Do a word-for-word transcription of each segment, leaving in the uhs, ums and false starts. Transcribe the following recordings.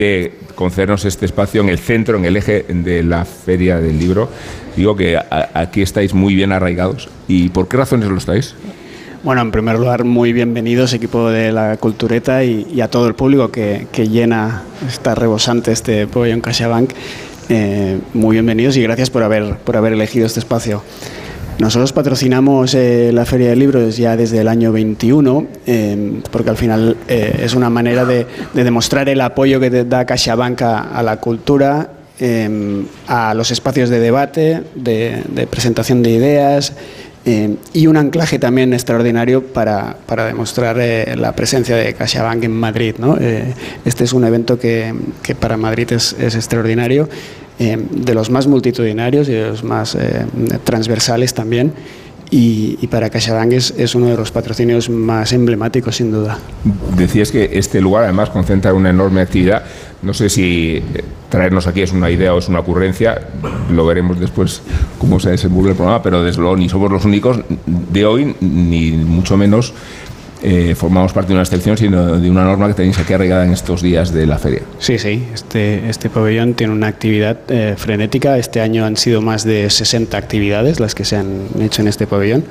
eh, concedernos este espacio en el centro, en el eje de la Feria del Libro. Digo que a, aquí estáis muy bien arraigados. ¿Y por qué razones lo estáis? Bueno, en primer lugar, muy bienvenidos, equipo de la Cultureta, y, y a todo el público que, que llena, está rebosante este pabellón CaixaBank. Eh, muy bienvenidos y gracias por haber, por haber elegido este espacio. Nosotros patrocinamos eh, la Feria del Libro ya desde el año veintiuno, eh, porque al final eh, es una manera de, de demostrar el apoyo que da CaixaBank a, a la cultura, eh, a los espacios de debate, de, de presentación de ideas, eh, y un anclaje también extraordinario para, para demostrar eh, la presencia de CaixaBank en Madrid, ¿no? Eh, este es un evento que, que para Madrid es, es extraordinario. Eh, de los más multitudinarios y de los más eh, transversales también, y, y para CaixaBank es, es uno de los patrocinios más emblemáticos, sin duda. Decías que este lugar además concentra una enorme actividad. No sé si traernos aquí es una idea o es una ocurrencia, lo veremos después cómo se desenvuelve el programa, pero desde luego ni somos los únicos de hoy, ni mucho menos Eh, formamos parte de una excepción, sino de una norma que tenéis aquí arraigada en estos días de la feria. Sí, sí, este, este pabellón tiene una actividad eh, frenética. Este año han sido más de sesenta actividades las que se han hecho en este pabellón,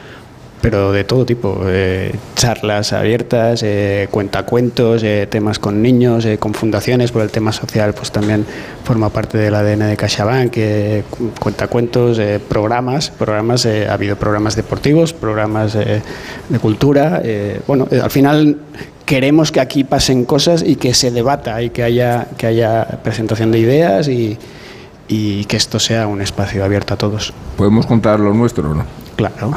pero de todo tipo, eh, charlas abiertas, eh, cuentacuentos, eh, temas con niños, eh, con fundaciones, por el tema social pues también forma parte del A D N de CaixaBank, eh, cuentacuentos, eh, programas, programas eh, ha habido programas deportivos, programas eh, de cultura, eh, bueno, eh, al final queremos que aquí pasen cosas y que se debata y que haya, que haya presentación de ideas y, y que esto sea un espacio abierto a todos. ¿Podemos contar lo nuestro o no? Claro.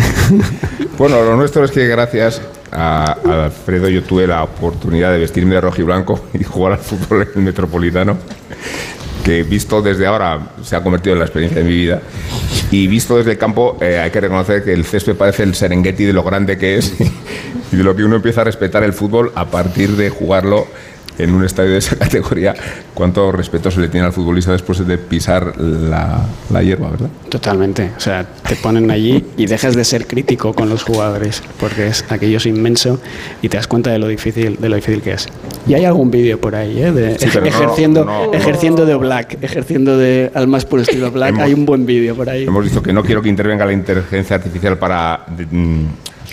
Bueno, lo nuestro es que gracias a, a Alfredo yo tuve la oportunidad de vestirme de rojo y blanco y jugar al fútbol en el Metropolitano, que visto desde ahora se ha convertido en la experiencia de mi vida, y visto desde el campo eh, hay que reconocer que el césped parece el Serengeti de lo grande que es y de lo que uno empieza a respetar el fútbol a partir de jugarlo en un estadio de esa categoría. Cuánto respeto se le tiene al futbolista después de pisar la, la hierba, ¿verdad? Totalmente, o sea, te ponen allí y dejas de ser crítico con los jugadores, porque es, aquello es inmenso y te das cuenta de lo difícil, de lo difícil que es. Y hay algún vídeo por ahí, ¿eh? De, sí, ejerciendo, no, no, ejerciendo de Black, ejerciendo de al más puro estilo Black. Hemos, hay un buen vídeo por ahí. Hemos dicho que no quiero que intervenga la inteligencia artificial para mm,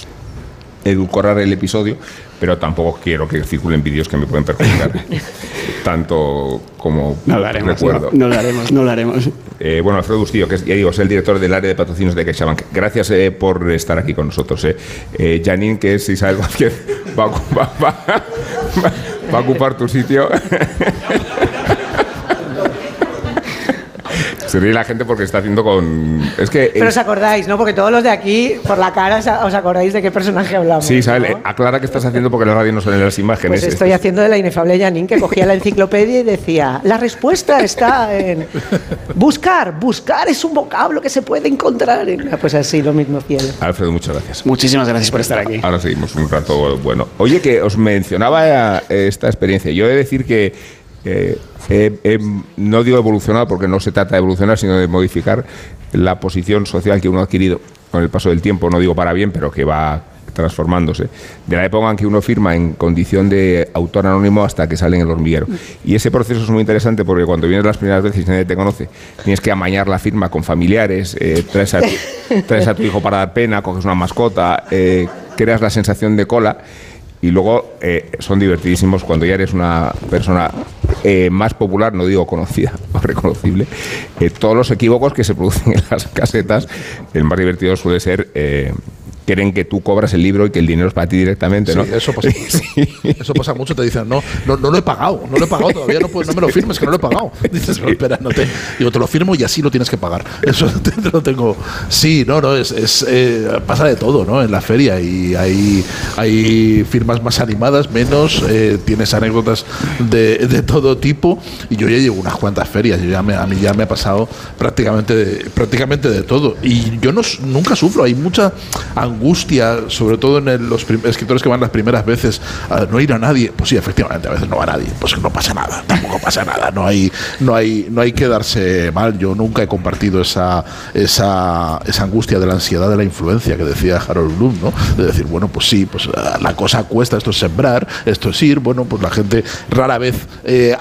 edulcorar el episodio, pero tampoco quiero que circulen vídeos que me pueden perjudicar tanto como no lo haremos, recuerdo. No, no lo haremos, no lo haremos. Eh, bueno, Alfredo Bustillo, que es, ya digo, es el director del área de patrocinios de CaixaBank. Gracias eh, por estar aquí con nosotros. Eh. Eh, Janine, que es Isabel Vázquez, va, va, va, va, va a ocupar tu sitio. Se ríe la gente porque está haciendo con... Es que Pero os acordáis, ¿no? Porque todos los de aquí, por la cara, os acordáis de qué personaje hablamos. Sí, Isabel, ¿no? eh, aclara qué estás haciendo porque en la radio no salen las imágenes. Pues estoy haciendo de la inefable Janine, que cogía la enciclopedia y decía, la respuesta está en buscar. Buscar es un vocablo que se puede encontrar en... Pues así, lo mismo, fiel. Alfredo, muchas gracias. Muchísimas gracias por estar aquí. Ahora seguimos un rato bueno. Oye, que os mencionaba esta experiencia. Yo he de decir que Eh, eh, eh, no digo evolucionar porque no se trata de evolucionar, sino de modificar la posición social que uno ha adquirido con el paso del tiempo, no digo para bien, pero que va transformándose, de la época en que uno firma en condición de autor anónimo hasta que sale en el hormiguero. Y ese proceso es muy interesante porque cuando vienes las primeras veces y nadie te conoce, tienes que amañar la firma con familiares, eh, traes, a tu, traes a tu hijo para dar pena, coges una mascota, eh, creas la sensación de cola. Y luego eh, son divertidísimos cuando ya eres una persona eh, más popular, no digo conocida o reconocible. Eh, todos los equívocos que se producen en las casetas, el más divertido suele ser... Eh, quieren que tú cobras el libro y que el dinero es para ti directamente, ¿no? Sí, eso pasa mucho. Sí. Eso pasa mucho, te dicen, no, no, no lo he pagado, no lo he pagado todavía, no, puedes, no me lo firmes, que no lo he pagado. Dices, no, espera, no te... Digo, te lo firmo y así lo tienes que pagar. Eso te, te lo tengo... Sí, no, no, es, es eh, pasa de todo, ¿no? En la feria y hay, hay firmas más animadas, menos, eh, tienes anécdotas de, de todo tipo y yo ya llevo unas cuantas ferias, yo ya me, a mí ya me ha pasado prácticamente de, prácticamente de todo y yo no, nunca sufro, hay mucha angustia angustia, sobre todo en el, los escritores que van las primeras veces, a no ir a nadie. Pues sí, efectivamente, a veces no va a nadie. Pues no pasa nada, tampoco pasa nada. No hay, no hay, no hay que darse mal. Yo nunca he compartido esa, esa, esa angustia de la ansiedad de la influencia que decía Harold Bloom, ¿no? De decir, bueno, pues sí, pues la cosa cuesta, esto es sembrar, esto es ir, bueno, pues la gente rara vez eh,